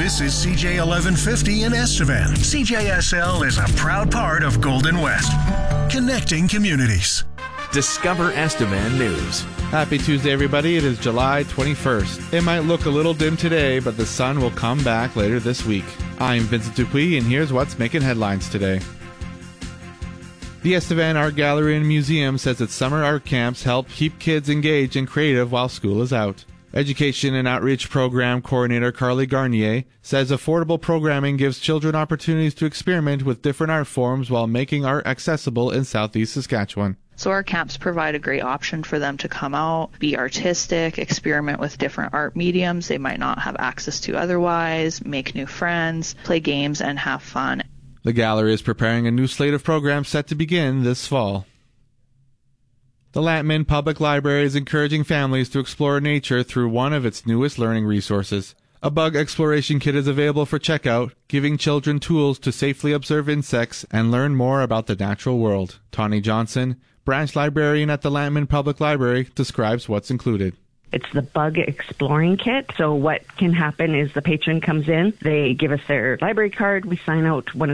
This is CJ 1150 in Estevan. CJSL is a proud part of Golden West, connecting communities. Discover Estevan News. Happy Tuesday, everybody. It is July 21st. It might look a little dim today, but the sun will come back later this week. I'm Vincent Dupuis, and here's what's making headlines today. The Estevan Art Gallery and Museum says its summer art camps help keep kids engaged and creative while school is out. Education and Outreach Program Coordinator Carly Garnier says affordable programming gives children opportunities to experiment with different art forms while making art accessible in Southeast Saskatchewan. So our camps provide a great option for them to come out, be artistic, experiment with different art mediums they might not have access to otherwise, make new friends, play games, and have fun. The gallery is preparing a new slate of programs set to begin this fall. The Lantman Public Library is encouraging families to explore nature through one of its newest learning resources. A bug exploration kit is available for checkout, giving children tools to safely observe insects and learn more about the natural world. Tawny Johnson, branch librarian at the Lantman Public Library, describes what's included. It's the bug exploring kit. So what can happen is the patron comes in, they give us their library card, we sign out one of